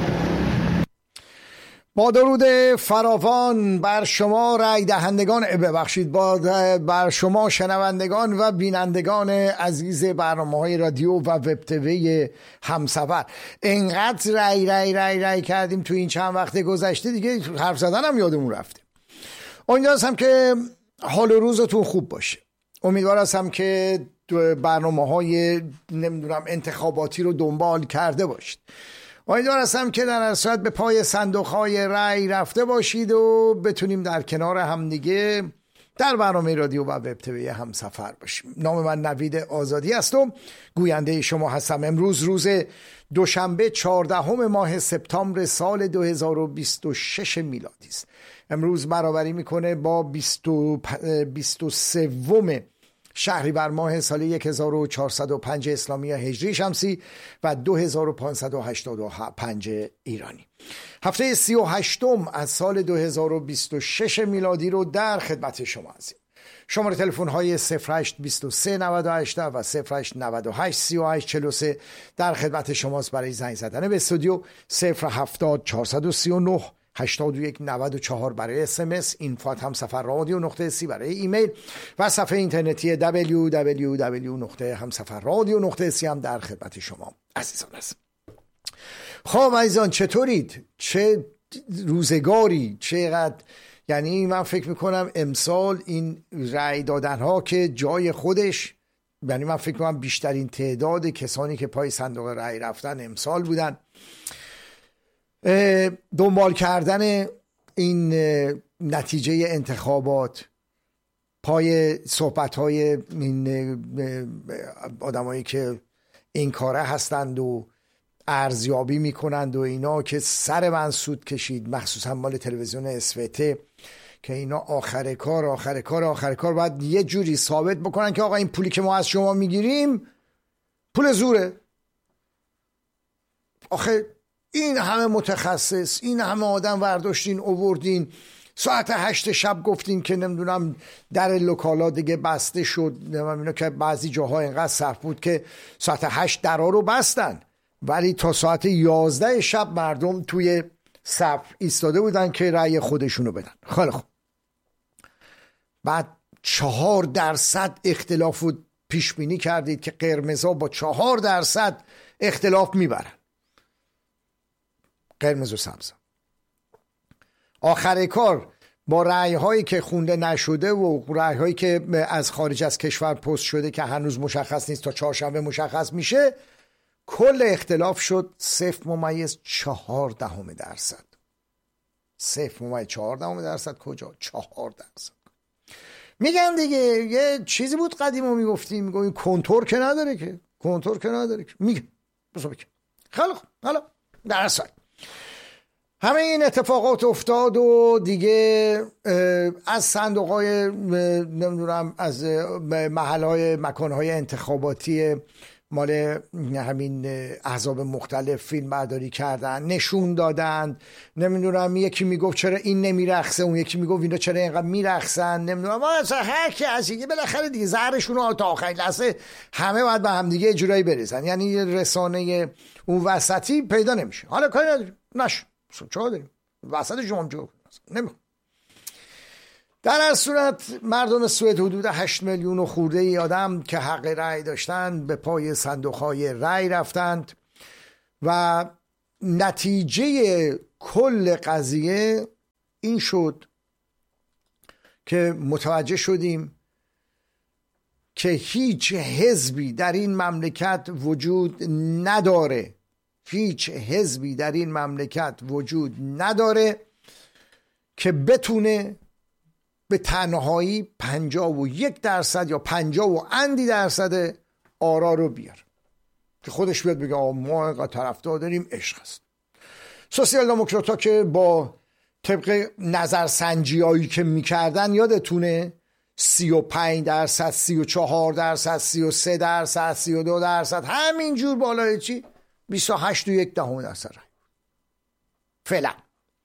با درود فراوان بر شما رای دهندگان، ببخشید، بر شما شنوندگان و بینندگان عزیز برنامه‌های رادیو و وب تیوی همسفر. اینقدر رای کردیم تو این چند وقت گذشته دیگه حرف زدن هم یادمون رفته. امیدوارم که حال و روزتون خوب باشه. امیدوارم که برنامه‌های انتخاباتی رو دنبال کرده باشید. امیدوارم که در هر صورت به پای صندوق‌های رأی رفته باشید و بتونیم در کنار همدیگه در برنامه رادیو و وب تیوی همسفر باشیم. نام من نوید آزادی است و گوینده شما هستم. امروز روز دوشنبه 14 ماه سپتامبر سال 2026 میلادی است. امروز برابری میکنه با 23 شهریور ماه سال 1405 اسلامی هجری شمسی و 2585 ایرانی. هفته 38 از سال 2026 میلادی رو در خدمت شما هستیم. شماره تلفن های 0823 98 و 0898 38 43 در خدمت شماست برای زنگ زدن به استودیو. 070 439 8194 برای SMS، info@hamsafarradio.co برای ایمیل و صفحه اینترنتی www.hamsafarradio.co هم در خدمت شما عزیزان است. خب عزیزان، چطورید؟ چه روزگاری، چقدر، یعنی من فکر میکنم امسال این رأی دادن ها که جای خودش، یعنی من فکر میکنم بیشترین تعداد کسانی که پای صندوق رأی رفتن امسال بودن. دنبال کردن این نتیجه انتخابات، پای صحبت‌های این آدمایی که این کاره هستند و ارزیابی میکنند و اینا، که سر من سود کشید، مخصوصا مال تلویزیون اسوت، که اینا آخر کار باید یه جوری ثابت بکنن که آقا این پولی که ما از شما میگیریم پول زوره. آخه این همه متخصص، این همه آدم ورداشتین اووردین، ساعت 8 شب گفتین که نمیدونم در لوکالا دیگه بسته شد، اینا که بعضی جاها اینقدر سخت بود که ساعت 8 درها رو بستن، ولی تا ساعت 11 شب مردم توی صف ایستاده بودن که رأی خودشونو بدن. خیلی خوب، بعد 4% اختلاف رو پیش بینی کردید که قرمزا با 4% اختلاف میبرن، قرمز و سبز. آخر کار با رأی هایی که خونده نشده و رأی هایی که از خارج از کشور پست شده که هنوز مشخص نیست، تا چهارشنبه مشخص میشه، کل اختلاف شد 0.4%. 0.4% کجا؟ 4%. میگن دیگه یه چیزی بود قدیما میگفتیم، میگویم کنتور که نداره که، میگن بسو بکن. خیلی خوب، حالا در اصل همه این اتفاقات افتاد و دیگه از صندوق‌های نمیدونم، از محل‌های، مکان‌های انتخاباتی مال همین احزاب مختلف فیلم برداری کردن، نشون دادن، نمیدونم یکی میگفت چرا این نمیرقصه، اون یکی میگفت اینا چرا اینقدر میرقصن، نمیدونم هر کی از دیگه بالاخره دیگه زهرشون رو تا آخرین لحظه همه باید به هم دیگه یه جورایی بریزن، یعنی رسانه اون وسطی پیدا نمیشه. حالا کاری نداریم، نش چرا داریم وسط شما جو نمیخوام. در هر صورت مردم سوئد حدود 8 میلیون و خورده ای آدم که حق رأی داشتند به پای صندوق‌های رأی رفتند و نتیجه کل قضیه این شد که متوجه شدیم که هیچ حزبی در این مملکت وجود نداره، هیچ حزبی در این مملکت وجود نداره که بتونه به تنهایی 51% یا 50% آرا رو بیاره که خودش بیاد بگه ما اینقدر طرفدار داریم، عشق است. سوسیال دموکرات‌ها که با طبق نظرسنجی‌هایی که میکردن یادتونه 35%، 34%، 33%، 32%، همینجور بالای چی 28.1% فعلا.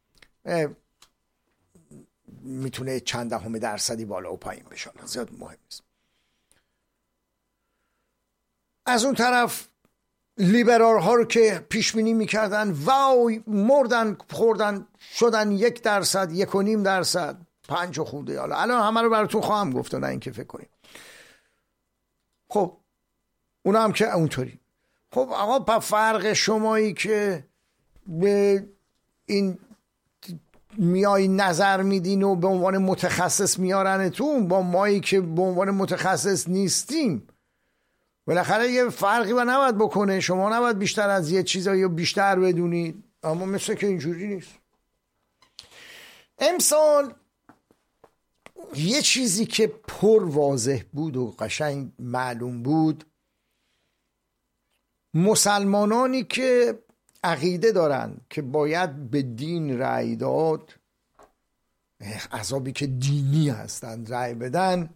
میتونه چند دهم درصدی بالا و پایین بشه، زیاد مهم نیست. از اون طرف لیبرال ها رو که پیش بینی میکردن وای مردن خوردن شدن 1%، 1.5%، 5 خورده. الان همه رو براتون خواهم گفت نه اینکه فکر کنیم. خب اونا هم که اونطوری. خب آقا فرق شمایی که به این میای نظر میدین و به عنوان متخصص میارنتون با مایی که به عنوان متخصص نیستیم، بالاخره یه فرقی و نباید بکنه. شما نباید بیشتر از یه چیزایی بیشتر بدونید، اما مثل که اینجوری نیست. امسال یه چیزی که پر واضح بود و قشنگ معلوم بود، مسلمانانی که عقیده دارن که باید به دین رأی داد، احزابی که دینی هستند رأی بدن،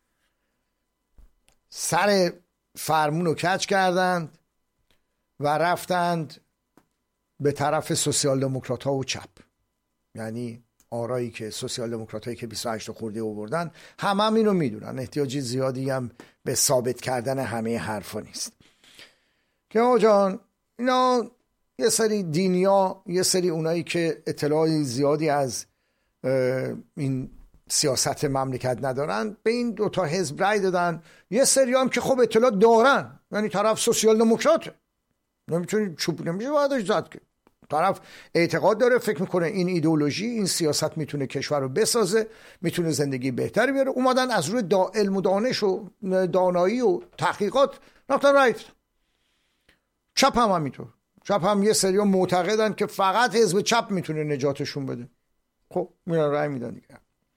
سر فرمون رو کج کردند و رفتند به طرف سوسیال دموکرات ها و چپ. یعنی آرایی که سوسیال دموکرات هایی که 28 خورده آوردن هم اینو میدونن، احتیاجی زیادی هم به ثابت کردن همه حرفا نیست که آقا جان اینا یه سری دینیا، یه سری اونایی که اطلاعی زیادی از این سیاست مملکت ندارن به این دوتا حزب رای دادن، یه سری هم که خب اطلاع دارن، یعنی طرف سوسیال دموکراته، نمیتونی چوب نمیشه بعدش زد که طرف اعتقاد داره، فکر میکنه این ایدئولوژی این سیاست میتونه کشور رو بسازه، میتونه زندگی بهتری بیاره، اومدن از روی علم و دانش و دانایی و تحقیقات رفتن رای دادن. چپ هم همینطور، چپ هم یه سری هم معتقدن که فقط حزب چپ میتونه نجاتشون بده، خب میرن رای میدن دیگه.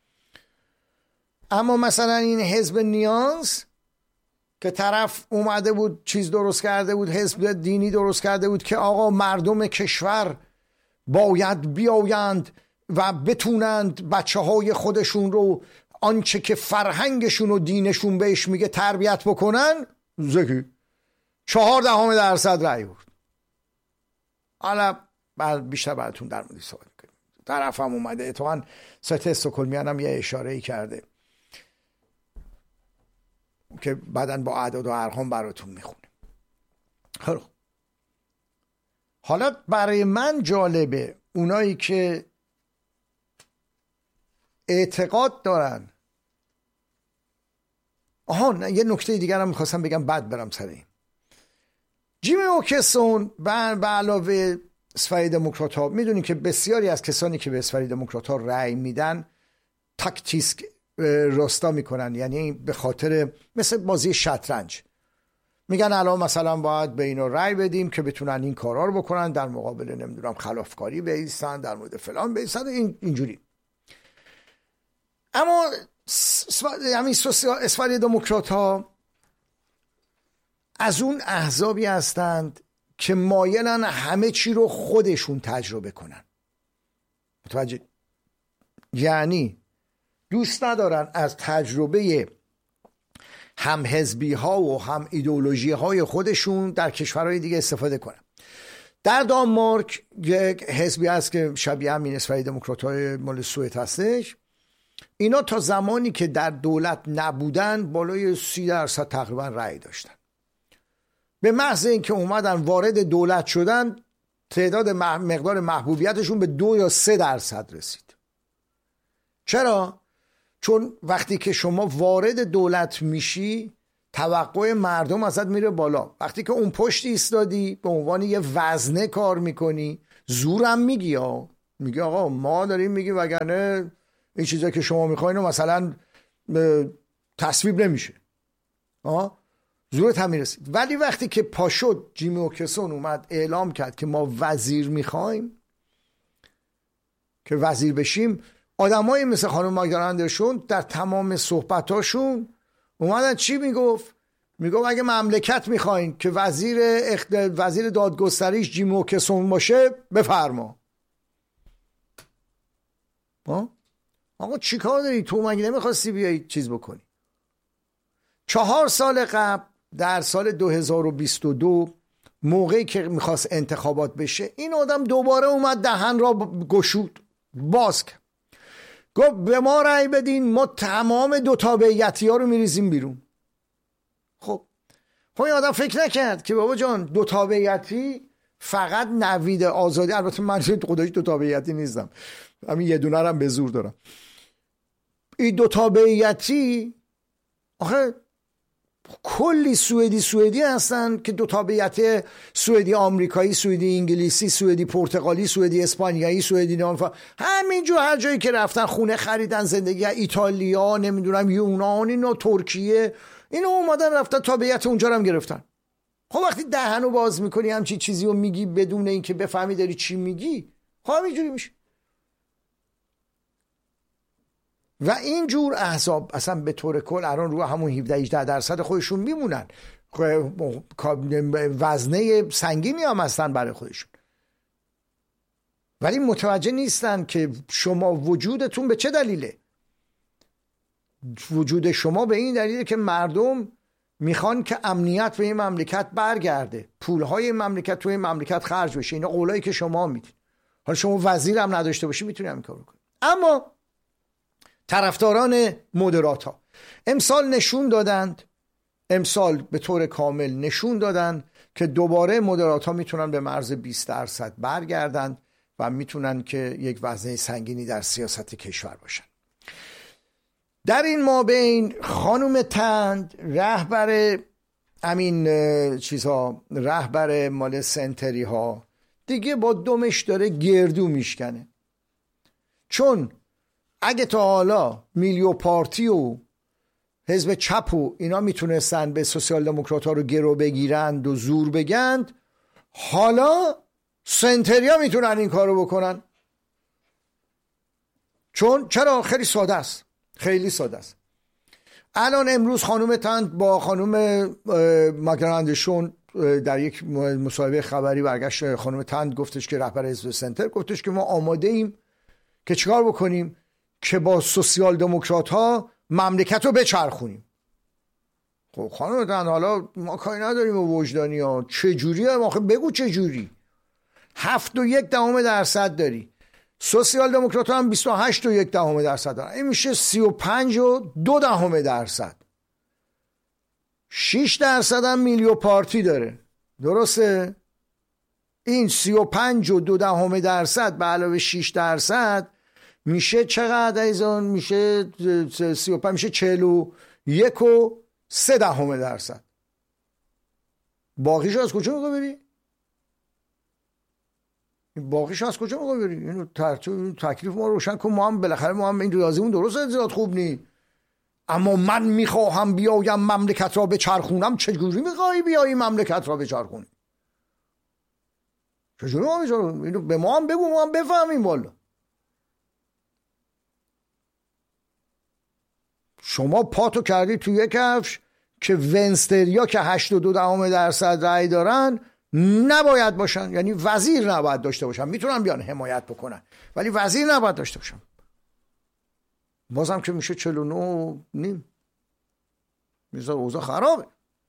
اما مثلا این حزب نیاز که طرف اومده بود چیز درست کرده بود، حزب دینی درست کرده بود که آقا مردم کشور باید بیایند و بتونند بچه های خودشون رو آنچه که فرهنگشون و دینشون بهش میگه تربیت بکنن، زکی 0.4% رأی بود. حالا بیشتر براتون در موردش صحبت می‌کنیم. طرف هم اومده اتفاقاً سایت استکهلمیان هم یه اشاره‌ای کرده که بعداً با اعداد و ارقام براتون میخونیم. حالا برای من جالبه اونایی که اعتقاد دارن، یه نکته دیگر هم میخواستم بگم بعد برم سر این. جیمی اوکسون به علاوه اسفری دموکرات ها، میدونین که بسیاری از کسانی که به اسفری دموکرات ها رأی میدن تاکتیک راستا میکنن، یعنی به خاطر مثل بازی شطرنج میگن الان مثلا باید به اینا رأی بدیم که بتونن این کارا رو بکنن، در مقابل نمیدونم خلافکاری بایستن، در مورد فلان بایستن، اینجوری. اما همین اسفری دموکرات ها از اون احزابی هستند که مایلن همه چی رو خودشون تجربه کنن. متوجه؟ یعنی دوست ندارن از تجربه هم حزبی ها و هم ایدئولوژی های خودشون در کشورهای دیگه استفاده کنن. در دانمارک یک حزبی هست که شبیه همین اسفری دموکرات های مال سوئد هستش. اینا تا زمانی که در دولت نبودن بالای 30% تقریبا رأی داشتن. به محض اینکه اومدن وارد دولت شدن تعداد مقدار محبوبیتشون به 2 یا 3% رسید. چرا؟ چون وقتی که شما وارد دولت میشی توقع مردم ازت میره بالا. وقتی که اون پشت ایستادی به عنوان یه وزنه کار میکنی، زورم میگی ها، میگی آقا ما داریم میگی وگرنه این چیزا که شما میخواین مثلا تصویب نمیشه، زورت هم میرسید. ولی وقتی که پاشد جیمی اوکسون اومد اعلام کرد که ما وزیر میخوایم که وزیر بشیم، آدمایی مثل خانم ماگدالنا اندرسون در تمام صحبتاشون اومدن چی میگفت؟ میگفت اگه مملکت میخواین که وزیر دادگستریش جیمی اوکسون باشه بفرما. آقا چی کار داری؟ تو مگه نمیخواستی بیایی چیز بکنی؟ 4 سال قبل در سال 2022 موقعی که میخواست انتخابات بشه، این آدم دوباره اومد دهن را گشود، باز کرد، گفت به ما رأی بدین، ما تمام دو تابعیتی ها رو میریزیم بیرون. خب این آدم فکر نکرد که بابا جان دو تابعیتی فقط نوید آزادی، البته من خودش دو تابعیتی نیستم، همین یه دونه هم به زور دارم. این دو تابعیتی آخه کلی سوئدی هستن که دو تابعیت سوئدی آمریکایی، سوئدی انگلیسی، سوئدی پرتغالی، سوئدی اسپانیایی، سوئدی نانفا، همینجور هر جایی که رفتن خونه خریدن زندگی، ایتالیا، نمیدونم یونان، اینا ترکیه، اینا اومدن رفتن تابعیت اونجا رو هم گرفتن. خب وقتی دهنو باز میکنی همچی چیزی رو میگی بدون اینکه بفهمی داری چی میگی، خب همینجوری میشه. و اینجور احزاب اصلا به طور کل الان رو همون 17-18% خودشون میمونن، وزنه سنگینی هم هستن برای خودشون، ولی متوجه نیستن که شما وجودتون به چه دلیله. وجود شما به این دلیله که مردم میخوان که امنیت به این مملکت برگرده، پولهای این مملکت توی این مملکت خرج بشه. اینا قولایی که شما میدید. حالا شما وزیر هم نداشته باشی میتونی همین کارو کنی. اما طرفداران مودرات ها امسال نشون دادند، امسال به طور کامل نشون دادند که دوباره مودرات ها میتونن به مرز 20% برگردند و میتونن که یک وزنه سنگینی در سیاست کشور باشن. در این مابین خانم تند رهبر رهبر مال سنتری ها دیگه با دمش داره گردو میشکنه، چون اگه تا حالا میلیو پارتی و حزب چپ و اینا میتونستن به سوسیال دموکرات ها رو گرو بگیرند و زور بگند، حالا سنتریا میتونن این کارو بکنن. چرا؟ خیلی ساده است، خیلی ساده است. الان امروز خانم تند با خانم ماگدالنا اندرسون در یک مصاحبه خبری برگشت، خانم تند گفتش که رهبر حزب سنتر گفتش که ما آماده ایم که چیکار بکنیم که با سوسیال دموکرات ها مملکت رو بچرخونیم. خب خانم تند حالا ما کاری نداریم و وجدانی ها چجوری هم آخه بگو چجوری. 7.1% داری، سوسیال دموکرات ها هم 28.1% دارن، این میشه 35.2%. 6% هم میلیو پارتی داره، درسته؟ این 35.2% به علاوه 6% میشه چقدر ایزان؟ میشه 35 میشه 41.3%. باقیشو از کجا میخوای بری؟ باقیشو از کجا میخوای بری؟ اینو تکلیف ما روشن کن. ما هم بالاخره ما هم این ریاضیمون درسته زیاد خوب نی، اما من میخواهم بیایم مملکت را بچرخونم. چجوری میخوای بیایی مملکت را بچرخونی؟ چجوری ما بچرخونیم؟ اینو به ما هم بگو ما هم بفهمیم. والا شما پاتو کردی توی یک کفش که ونستریا که 8.2% رأی دارن نباید باشن، یعنی وزیر نباید داشته باشن. میتونن بیان حمایت بکنن ولی وزیر نباید داشته باشن. بازم که میشه 49.5. میشه اوضاع خرابه.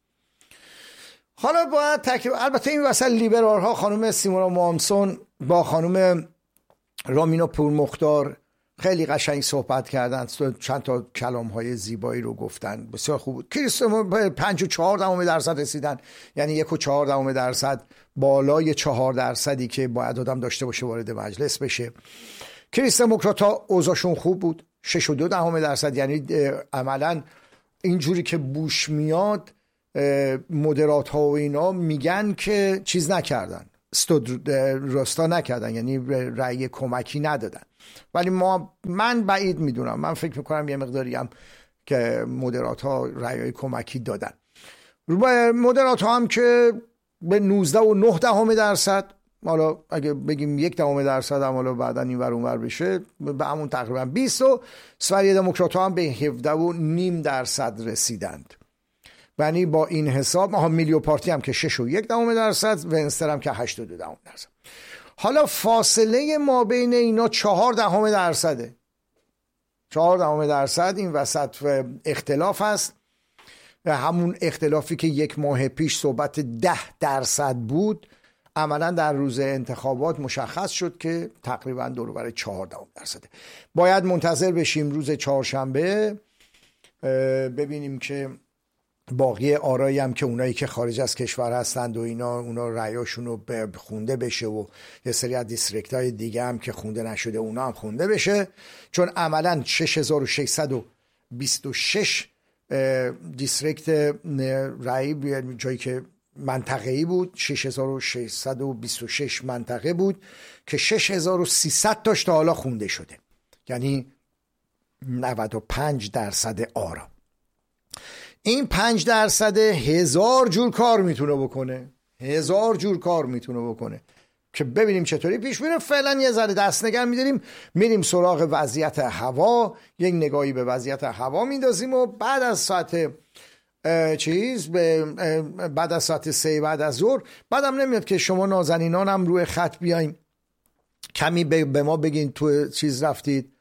حالا باید البته این وسط لیبرال ها خانم سیمونا مامسون با خانم رامینو پورمختار خیلی قشنگ صحبت کردن، چند تا کلام های زیبایی رو گفتن، بسیار خوب بود. کریستوفر 5.4% رسیدن، یعنی 1.4% بالای 4% که باید آدم داشته باشه وارد مجلس بشه. کریس دموکرات ها اوضاعشون خوب بود، 6.2%، یعنی عملا اینجوری که بوش میاد مدرات ها و اینا میگن که چیز نکردن، راستا نکردن، یعنی رأی کمکی ندادن. ولی من بعید میدونم، من فکر میکنم یه مقداری هم که مدرات ها رأی کمکی دادن. مدرات ها هم که به 19.9%، حالا اگه بگیم 1% هم حالا بعدا این ور اون ور بشه به همون تقریبا 20، و سوریه دموکرات ها هم به 17.5% رسیدند. یعنی با این حساب میلیو پارتی هم که 6.1%، ونستر هم که 8.2%. حالا فاصله ما بین اینا 0.4%. 0.4% این وسط اختلاف هست، همون اختلافی که یک ماه پیش صحبت 10% بود، عملا در روز انتخابات مشخص شد که تقریبا دور و بر 0.4%. باید منتظر بشیم روز چهارشنبه ببینیم که باقی آرایی هم که اونایی که خارج از کشور هستند و اونا رأیاشون رو خونده بشه و یه سری از دیستریکت های دیگه هم که خونده نشده اونا هم خونده بشه، چون عملا 6626 دیستریکت رأی جایی که منطقه‌ای بود، 6626 منطقه بود که 6300 تاش تا حالا خونده شده، یعنی 95% آرا. این 5% 1000 جور کار میتونه بکنه، 1000 جور کار میتونه بکنه که ببینیم چطوری پیش میره. فعلا یه ذره دست نگه میداریم، میریم سراغ وضعیت هوا، یک نگاهی به وضعیت هوا میندازیم و بعد از ساعت بعد از ساعت 3 بعد از ظهر، بعدم نمیاد که شما نازنینانم روی خط بیاین کمی به ما بگین تو چیز رفتید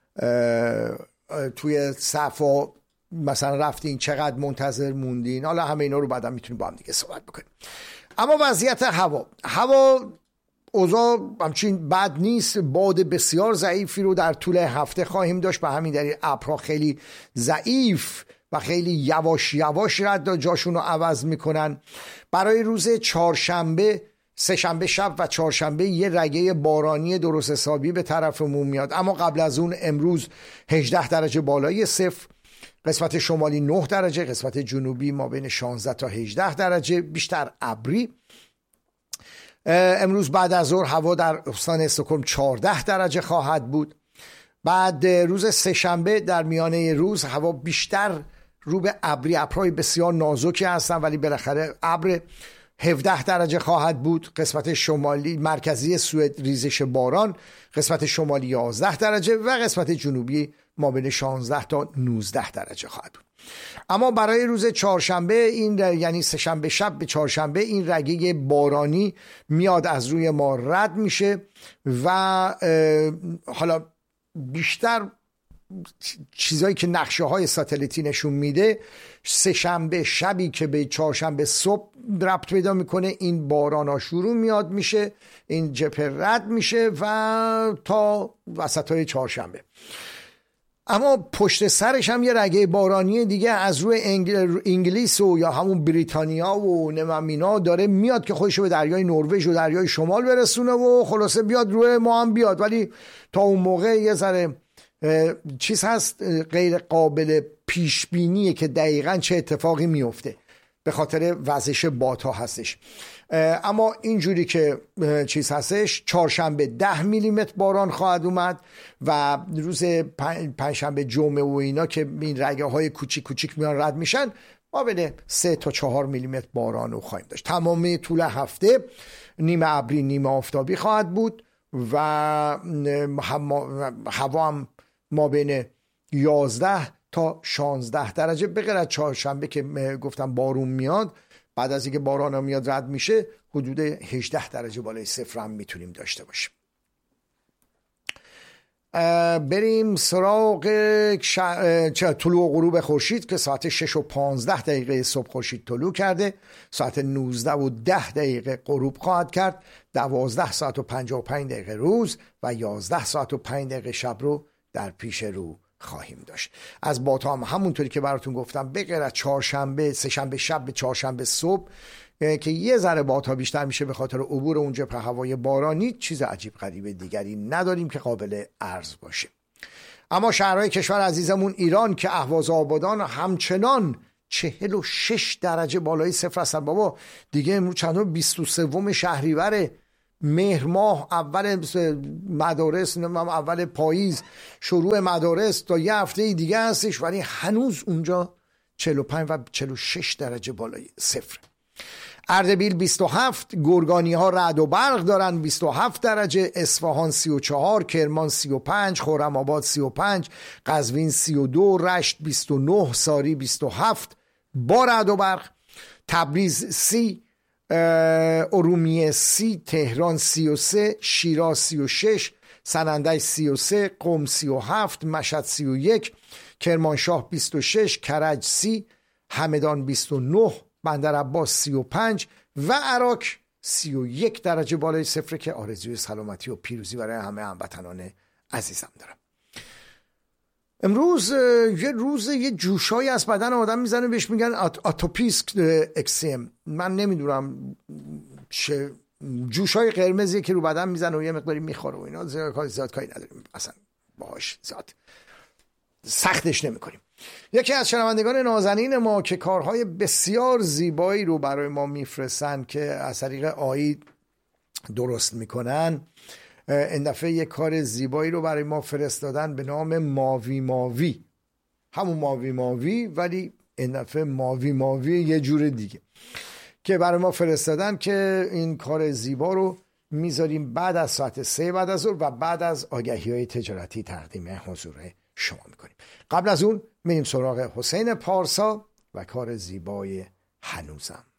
توی صفا مثلا رفتین، چقدر منتظر موندین، حالا همه اینا رو بعدا میتونیم با هم دیگه صحبت بکنیم. اما وضعیت هوا اوضاع همچین بد نیست. باد بسیار ضعیفی رو در طول هفته خواهیم داشت، به همین دلیل ابرها خیلی ضعیف و خیلی یواش یواش رد جاشون رو عوض میکنن. برای روز چهارشنبه، سه‌شنبه شب و چهارشنبه یه رگه بارانی درست حسابی به طرفمون میاد، اما قبل از اون امروز 18 درجه بالای صفر، قسمت شمالی 9 درجه، قسمت جنوبی ما بین 16 تا 18 درجه، بیشتر ابری. امروز بعد از ظهر هوا در استان استکهلم 14 درجه خواهد بود. بعد روز سه‌شنبه در میانه روز هوا بیشتر رو به ابری، ابرهای بسیار نازکی هستن ولی بالاخره ابر، 17 درجه خواهد بود. قسمت شمالی مرکزی سوئد ریزش باران، قسمت شمالی 11 درجه و قسمت جنوبی ما بین 16 تا 19 درجه خواهد بود. اما برای روز چهارشنبه، این یعنی سه‌شنبه شب به چهارشنبه، این رگه بارانی میاد از روی ما رد میشه و حالا بیشتر چیزایی که نقشه های ساتلیتی نشون میده، سه‌شنبه شبی که به چهارشنبه صبح ربط پیدا میکنه، این باران ها شروع میاد میشه، این جبهه رد میشه و تا وسط های چهارشنبه. اما پشت سرش هم یه رگه بارانی دیگه از روی انگلیس و یا همون بریتانیا و نممینا داره میاد که خودشو به دریای نروژ و دریای شمال برسونه و خلاصه بیاد روی ما هم بیاد، ولی تا اون موقع یه ذره چیز هست، غیر قابل پیش بینیه که دقیقاً چه اتفاقی میفته به خاطر وزش بادها هستش. اما اینجوری که چیز هستش، چهارشنبه 10 میلیمتر باران خواهد اومد و روز پنجشنبه جمعه و اینا که این رگه های کوچیک کوچیک میان رد میشن، ما بین 3 تا 4 میلیمتر باران رو خواهیم داشت. تمام طول هفته نیمه ابری نیمه آفتابی خواهد بود و هوا هم ما بین 11 تا 16 درجه، به غیر از چهارشنبه که گفتم بارون میاد، بعد از اینکه باران هم میاد رد میشه حدود 18 درجه بالای صفر هم میتونیم داشته باشیم. بریم سراغ طلوع و غروب خورشید که ساعت 6 و 15 دقیقه صبح خورشید طلوع کرده، ساعت 19 و 10 دقیقه غروب خواهد کرد، 12 ساعت و 55 دقیقه روز و 11 ساعت و 5 دقیقه شب رو در پیش رو خواهیم داشت. از بادها هم همونطوری که براتون گفتم، به غیر از چهارشنبه، سه‌شنبه شب به چهارشنبه صبح که یه ذره بادها بیشتر میشه به خاطر عبور اون جبهه هوای بارانی، چیز عجیب غریب دیگری نداریم که قابل عرض باشه. اما شهرهای کشور عزیزمون ایران که اهواز آبادان همچنان 46 درجه بالای صفر هستن. بابا دیگه امروز چندم 23 شهریور، مهر ماه، اول مدارس، اول پاییز شروع مدارس، تا یه هفته دیگه هستش، ولی هنوز اونجا 45 و 46 درجه بالای صفر. اردبیل 27، گرگانی ها رعد و برق دارن 27 درجه، اصفهان 34، کرمان 35، خرم آباد 35، قزوین 32، رشت 29، ساری 27 با رعد و برق، تبریز 30، ارومیه 30، تهران 33، شیراز 36، سنندج 33، قم 37، مشهد 31، کرمانشاه 26، کرج 30، همدان 29، بندرعباس 35 و عراق 31 درجه بالای صفر که آرزوی سلامتی و پیروزی برای همه هموطنان عزیزم دارم. امروز یه جوشایی از بدن آدم میزنه، بهش میگن آتوپیسک اکسیم. من نمیدونم چه جوشای قرمزی که رو بدن میزنه و یه مقداری میخوره و اینا، زیاد کاری نداریم اصلا باهاش، زیاد سختش نمیکنیم. یکی از شنوندگان نازنین ما که کارهای بسیار زیبایی رو برای ما میفرستن که از طریق آی درست میکنن، این دفعه یک کار زیبایی رو برای ما فرستادن به نام ماوی ماوی، همون ماوی ماوی ولی این دفعه ماوی ماوی یه جور دیگه که برای ما فرستادن که این کار زیبا رو میذاریم بعد از ساعت 3 بعد از ظهر و بعد از آگهی‌های تجارتی تقدیم حضور شما میکنیم. قبل از اون میریم سراغ حسین پارسا و کار زیبای هنوزم.